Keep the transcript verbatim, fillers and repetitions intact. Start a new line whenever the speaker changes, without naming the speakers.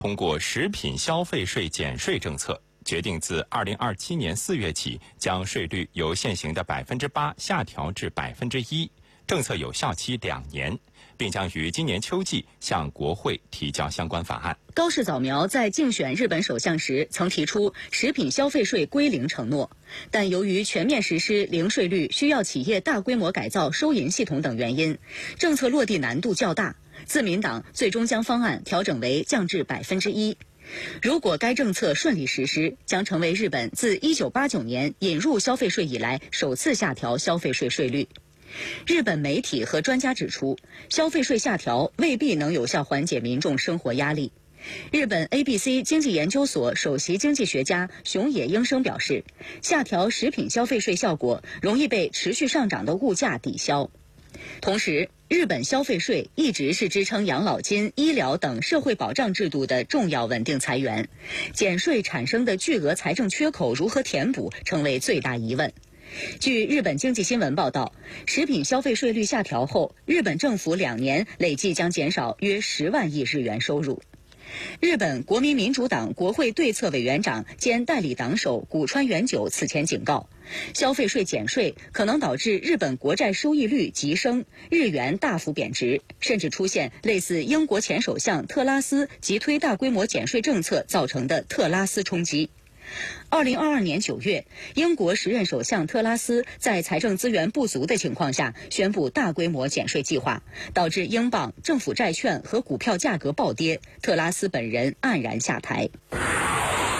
通过食品消费税减税政策，决定自二零二七年四月起，将税率由现行的百分之八下调至百分之一，政策有效期两年，并将于今年秋季向国会提交相关法案。
高市早苗在竞选日本首相时曾提出食品消费税归零承诺，但由于全面实施零税率需要企业大规模改造收银系统等原因，政策落地难度较大。自民党最终将方案调整为降至百分之一。如果该政策顺利实施，将成为日本自一九八九年引入消费税以来首次下调消费税税率。日本媒体和专家指出，消费税下调未必能有效缓解民众生活压力。日本 A B C 经济研究所首席经济学家熊野英生表示，下调食品消费税效果容易被持续上涨的物价抵消。同时，日本消费税一直是支撑养老金、医疗等社会保障制度的重要稳定财源，减税产生的巨额财政缺口如何填补，成为最大疑问。据日本经济新闻报道，食品消费税率下调后，日本政府两年累计将减少约十万亿日元收入。日本国民民主党国会对策委员长兼代理党首古川元久此前警告，消费税减税可能导致日本国债收益率急升，日元大幅贬值，甚至出现类似英国前首相特拉斯急推大规模减税政策造成的特拉斯冲击。二零二二年九月，英国时任首相特拉斯在财政资源不足的情况下宣布大规模减税计划，导致英镑、政府债券和股票价格暴跌，特拉斯本人黯然下台。